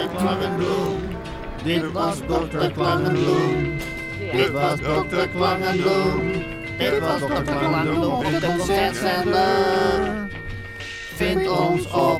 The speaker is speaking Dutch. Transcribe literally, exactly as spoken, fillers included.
dokter Klangenbloem. Dit was dokter Klangenbloem. Dit was dokter Klangenbloem. Dit was dokter Klangenbloem op de concertzender. Vind ons op